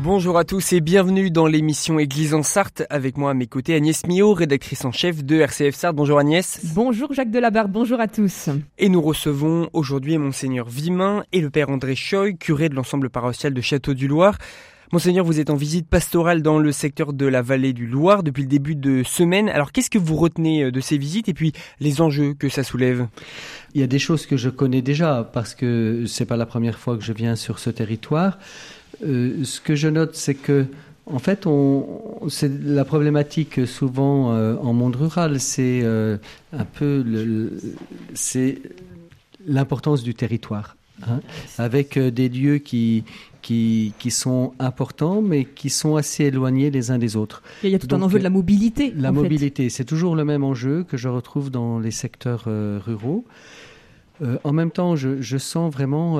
Bonjour à tous et bienvenue dans l'émission Église en Sarthe. Avec moi à mes côtés Agnès Millot, rédactrice en chef de RCF Sarthe. Bonjour Agnès. Bonjour Jacques Delabarde, bonjour à tous. Et nous recevons aujourd'hui Monseigneur Vimin et le Père André Choy, curé de l'ensemble paroissial de Château-du-Loir. Monseigneur, vous êtes en visite pastorale dans le secteur de la vallée du Loir depuis le début de semaine. Alors qu'est-ce que vous retenez de ces visites et puis les enjeux que ça soulève ? Il y a des choses que je connais déjà parce que c'est pas la première fois que je viens sur ce territoire. Ce que je note, c'est que, en fait, c'est la problématique souvent en monde rural, c'est un peu c'est l'importance du territoire, hein, avec des lieux qui sont importants, mais qui sont assez éloignés les uns des autres. Il y a tout un enjeu de la mobilité. La mobilité, c'est toujours le même enjeu que je retrouve dans les secteurs ruraux. En même temps, je sens vraiment...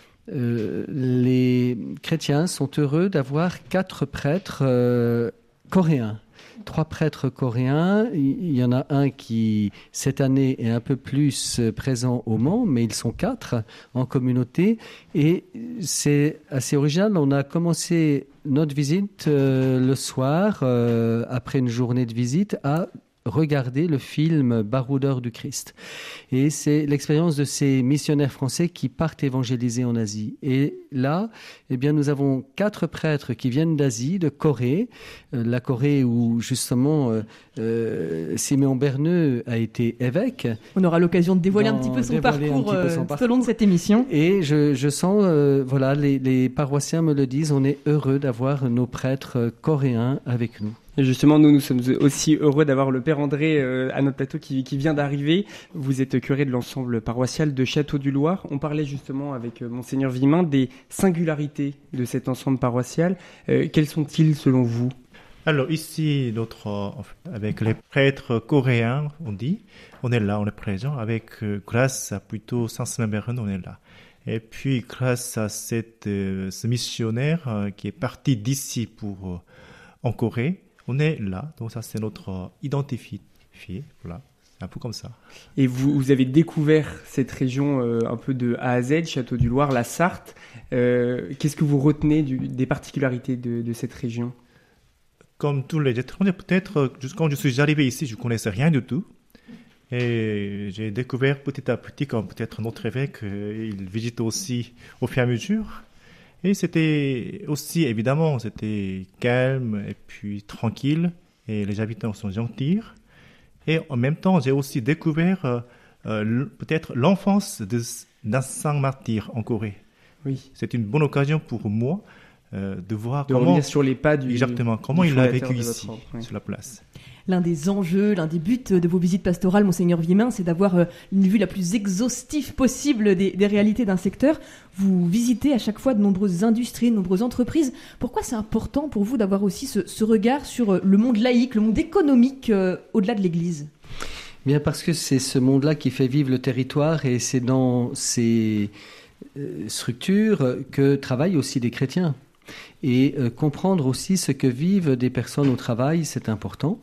les chrétiens sont heureux d'avoir 4 prêtres coréens. 3 prêtres coréens. Il y en a un qui, cette année, est un peu plus présent au Mans, mais ils sont 4 en communauté. Et c'est assez original. On a commencé notre visite le soir, après une journée de visite, à regarder le film Baroudeur du Christ. Et c'est l'expérience de ces missionnaires français qui partent évangéliser en Asie. Et là, eh bien, nous avons 4 prêtres qui viennent d'Asie, de Corée, la Corée où justement Siméon Berneux a été évêque. On aura l'occasion de dévoiler un petit peu son parcours tout au long de cette émission. Et je sens, voilà, les paroissiens me le disent, on est heureux d'avoir nos prêtres coréens avec nous. Et justement, nous sommes aussi heureux d'avoir le Père André à notre plateau qui vient d'arriver. Vous êtes curé de l'ensemble paroissial de Château-du-Loir. On parlait justement avec Monseigneur Vimin des singularités de cet ensemble paroissial. Quels sont-ils selon vous ? Alors ici, avec les prêtres coréens, on est là, on est présent. Grâce à plutôt Saint-Siméon, on est là. Et puis grâce à ce missionnaire qui est parti d'ici en Corée, on est là, donc ça c'est notre identifié, voilà, c'est un peu comme ça. Et vous avez découvert cette région un peu de A à Z, Château-du-Loir, la Sarthe. Qu'est-ce que vous retenez des particularités de cette région ? Comme tous les étrangers, peut-être, quand je suis arrivé ici, je ne connaissais rien du tout. Et j'ai découvert petit à petit, comme peut-être notre évêque, il visite aussi au fur et à mesure. Et c'était aussi, évidemment, c'était calme et puis tranquille. Et les habitants sont gentils. Et en même temps, j'ai aussi découvert peut-être l'enfance d'un saint martyr en Corée. Oui. C'est une bonne occasion pour moi de voir revenir sur les pas comment il a vécu ici, sur la place. L'un des enjeux, l'un des buts de vos visites pastorales, Monseigneur Vimin, c'est d'avoir une vue la plus exhaustive possible des réalités d'un secteur. Vous visitez à chaque fois de nombreuses industries, de nombreuses entreprises. Pourquoi c'est important pour vous d'avoir aussi ce regard sur le monde laïque, le monde économique au-delà de l'Église ? Bien parce que c'est ce monde-là qui fait vivre le territoire et c'est dans ces structures que travaillent aussi des chrétiens. Et comprendre aussi ce que vivent des personnes au travail, c'est important.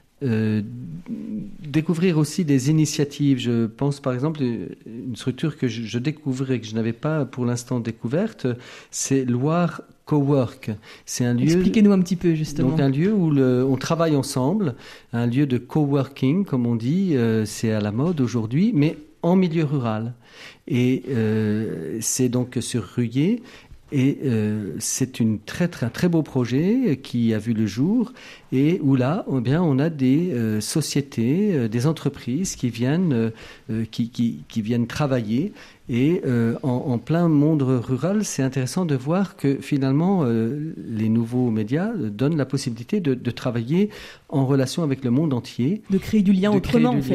Découvrir aussi des initiatives. Je pense par exemple une structure que je découvrais, que je n'avais pas pour l'instant découverte, c'est Loire Cowork. C'est un lieu. Expliquez-nous un petit peu justement. Donc un lieu où on travaille ensemble, un lieu de coworking comme on dit, c'est à la mode aujourd'hui, mais en milieu rural. Et c'est donc sur Ruillé. Et c'est un très beau projet qui a vu le jour et où là, eh bien, on a des sociétés, des entreprises qui viennent travailler. Et en plein monde rural, c'est intéressant de voir que finalement, les nouveaux médias donnent la possibilité de travailler en relation avec le monde entier. De créer du lien autrement, en fait.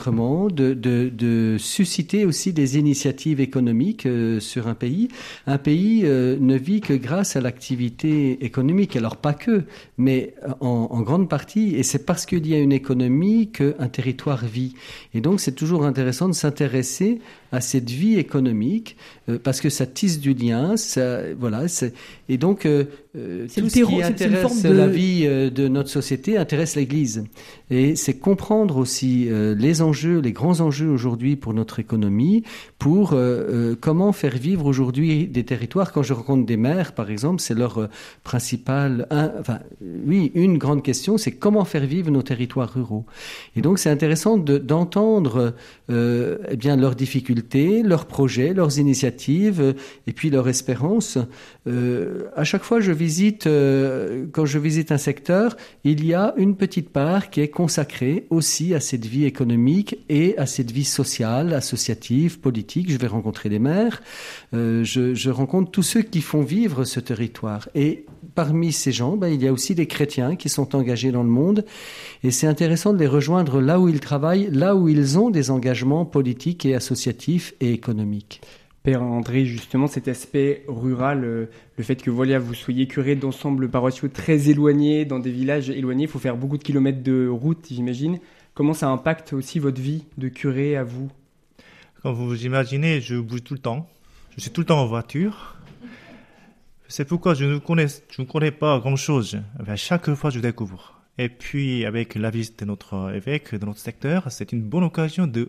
De susciter aussi des initiatives économiques sur un pays. Un pays ne vit que grâce à l'activité économique. Alors pas que, mais en grande partie. Et c'est parce qu'il y a une économie qu'un territoire vit. Et donc c'est toujours intéressant de s'intéresser à cette vie économique parce que ça tisse du lien, et donc tout ce qui intéresse la vie de notre société intéresse l'Église. Et c'est comprendre aussi les enjeux, les grands enjeux aujourd'hui pour notre économie, pour comment faire vivre aujourd'hui des territoires. Quand je rencontre des maires, par exemple, c'est leur principale... une grande question, c'est comment faire vivre nos territoires ruraux. Et donc, c'est intéressant d'entendre leurs difficultés, leurs projets, leurs initiatives et puis leurs espérances. À chaque fois, quand je visite un secteur, il y a une petite part qui est consacrée aussi à cette vie économique et à cette vie sociale, associative, politique. Je vais rencontrer des maires, je rencontre tous ceux qui font vivre ce territoire. Et parmi ces gens, il y a aussi des chrétiens qui sont engagés dans le monde. Et c'est intéressant de les rejoindre là où ils travaillent, là où ils ont des engagements politiques et associatifs et économiques. Père André, justement, cet aspect rural, le fait que vous soyez curé d'ensembles paroissiaux très éloignés, dans des villages éloignés, il faut faire beaucoup de kilomètres de route, j'imagine. Comment ça impacte aussi votre vie de curé à vous ? Comme vous imaginez, je bouge tout le temps. Je suis tout le temps en voiture. C'est pourquoi je ne connais pas grand-chose. Chaque fois, je découvre. Et puis, avec la visite de notre évêque, de notre secteur, c'est une bonne occasion de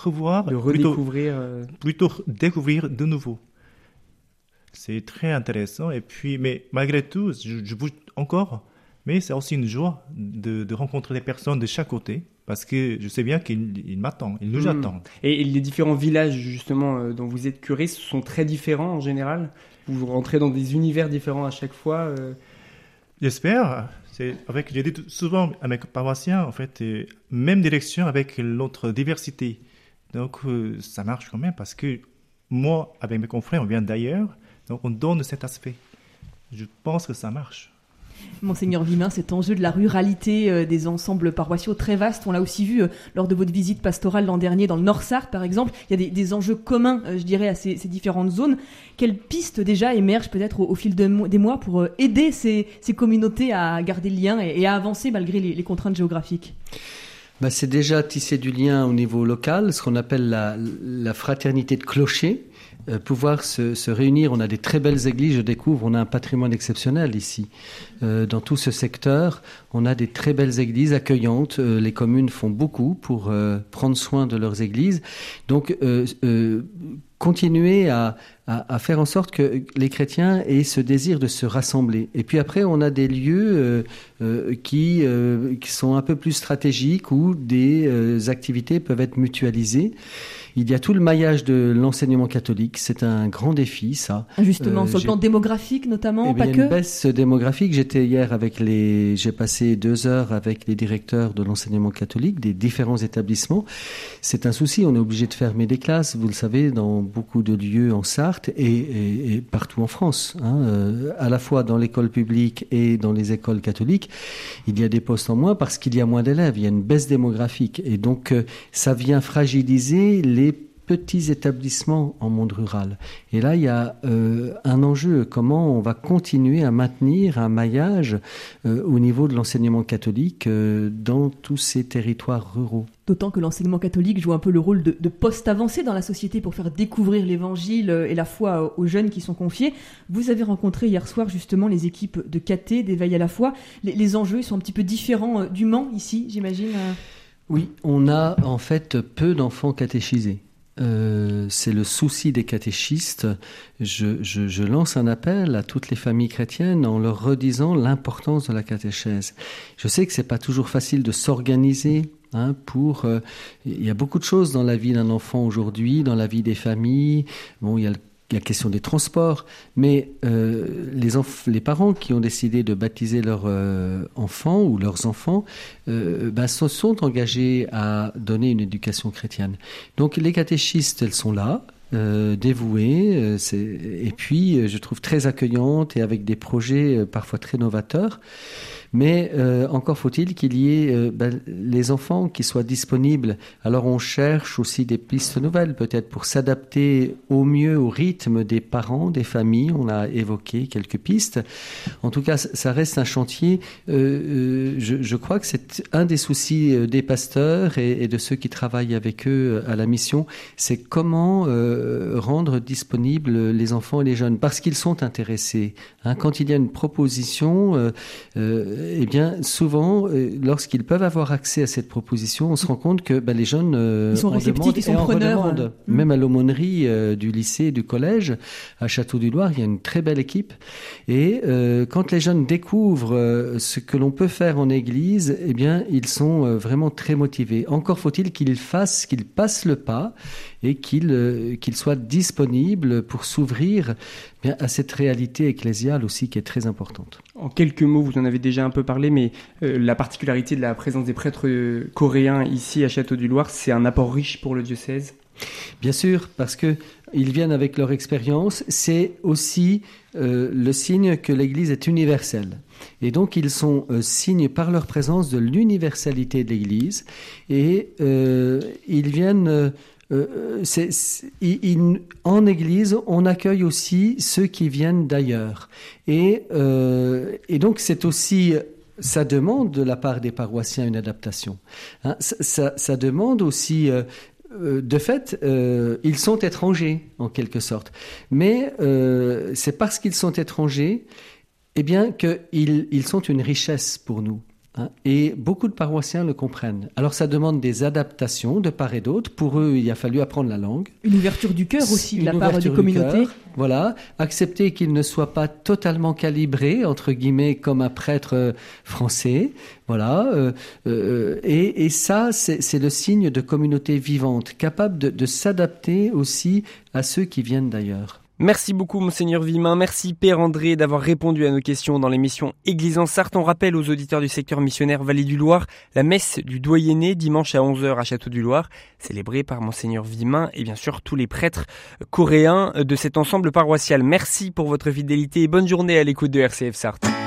plutôt découvrir de nouveau. C'est très intéressant. Et puis, mais malgré tout, je bouge encore. Mais c'est aussi une joie de rencontrer des personnes de chaque côté. Parce que je sais bien qu'ils m'attendent, ils nous attendent. Et les différents villages, justement, dont vous êtes curé, sont très différents en général ? Vous rentrez dans des univers différents à chaque fois J'espère. J'ai dit souvent à mes paroissiens, en fait, même direction avec notre diversité. Donc, ça marche quand même parce que moi, avec mes confrères, on vient d'ailleurs. Donc, on donne cet aspect. Je pense que ça marche. Monseigneur Vimin, cet enjeu de la ruralité des ensembles paroissiaux très vastes, on l'a aussi vu lors de votre visite pastorale l'an dernier dans le Nord-Sarthe par exemple, il y a des enjeux communs, je dirais, à ces différentes zones. Quelles pistes déjà émergent peut-être au fil des mois pour aider ces communautés à garder le lien et à avancer malgré les contraintes géographiques ? C'est déjà tisser du lien au niveau local, ce qu'on appelle la fraternité de clochers. Pouvoir se réunir, on a des très belles églises, je découvre, on a un patrimoine exceptionnel ici. Dans tout ce secteur, on a des très belles églises accueillantes, les communes font beaucoup pour prendre soin de leurs églises. Donc, continuer à faire en sorte que les chrétiens aient ce désir de se rassembler. Et puis après, on a des lieux qui sont un peu plus stratégiques où des activités peuvent être mutualisées. Il y a tout le maillage de l'enseignement catholique. C'est un grand défi, ça. Justement, sur le plan démographique notamment, pas que. Il y a une baisse démographique. J'étais hier j'ai passé 2 heures avec les directeurs de l'enseignement catholique des différents établissements. C'est un souci. On est obligé de fermer des classes, vous le savez, dans beaucoup de lieux en Sarthe et partout en France. À la fois dans l'école publique et dans les écoles catholiques, il y a des postes en moins parce qu'il y a moins d'élèves. Il y a une baisse démographique. Et donc, ça vient fragiliser les petits établissements en monde rural. Et là, il y a un enjeu, comment on va continuer à maintenir un maillage au niveau de l'enseignement catholique dans tous ces territoires ruraux. D'autant que l'enseignement catholique joue un peu le rôle de poste avancé dans la société pour faire découvrir l'évangile et la foi aux jeunes qui sont confiés. Vous avez rencontré hier soir justement les équipes de caté, d'éveil à la foi. Les enjeux sont un petit peu différents du Mans ici, j'imagine. Oui, on a en fait peu d'enfants catéchisés. C'est le souci des catéchistes. Je lance un appel à toutes les familles chrétiennes en leur redisant l'importance de la catéchèse. Je sais que c'est pas toujours facile de s'organiser. Il y a beaucoup de choses dans la vie d'un enfant aujourd'hui, dans la vie des familles. Bon, il y a la question des transports, mais les parents qui ont décidé de baptiser leur enfant ou leurs enfants se sont engagés à donner une éducation chrétienne. Donc les catéchistes, elles sont là, dévouées, et puis je trouve très accueillantes et avec des projets parfois très novateurs. Mais encore faut-il qu'il y ait les enfants qui soient disponibles. Alors on cherche aussi des pistes nouvelles, peut-être pour s'adapter au mieux au rythme des parents, des familles. On a évoqué quelques pistes. En tout cas, ça reste un chantier. Je crois que c'est un des soucis des pasteurs et de ceux qui travaillent avec eux à la mission. C'est comment rendre disponibles les enfants et les jeunes parce qu'ils sont intéressés. Quand il y a une proposition, eh bien souvent, lorsqu'ils peuvent avoir accès à cette proposition, on se rend compte que les jeunes ils sont réceptifs, ils sont preneurs. Même à l'aumônerie du lycée et du collège à Château-du-Loir, il y a une très belle équipe. Et quand les jeunes découvrent ce que l'on peut faire en église, eh bien ils sont vraiment très motivés. Encore faut-il qu'ils passent le pas et qu'ils soient disponibles pour s'ouvrir à cette réalité ecclésiale aussi qui est très importante. En quelques mots, vous en avez déjà un peu parlé, mais la particularité de la présence des prêtres coréens ici à Château-du-Loir, c'est un apport riche pour le diocèse? Bien sûr, parce qu'ils viennent avec leur expérience. C'est aussi le signe que l'Église est universelle. Et donc, ils sont signes par leur présence de l'universalité de l'Église. Et ils viennent... en Église, on accueille aussi ceux qui viennent d'ailleurs. Et donc, c'est aussi... Ça demande de la part des paroissiens une adaptation. Ça demande aussi... de fait, ils sont étrangers, en quelque sorte. Mais c'est parce qu'ils sont étrangers, eh bien, qu'ils sont une richesse pour nous. Et beaucoup de paroissiens le comprennent. Alors ça demande des adaptations de part et d'autre. Pour eux, il a fallu apprendre la langue. Une ouverture du cœur aussi de la part des communautés. Voilà, accepter qu'ils ne soient pas totalement calibrés, entre guillemets, comme un prêtre français. Voilà, et ça, c'est le signe de communauté vivante, capable de s'adapter aussi à ceux qui viennent d'ailleurs. Merci beaucoup, Monseigneur Vimin. Merci, Père André, d'avoir répondu à nos questions dans l'émission Église en Sarthe. On rappelle aux auditeurs du secteur missionnaire Vallée du Loir la messe du doyenné dimanche à 11h à Château-du-Loir, célébrée par Monseigneur Vimin et bien sûr tous les prêtres coréens de cet ensemble paroissial. Merci pour votre fidélité et bonne journée à l'écoute de RCF Sarthe.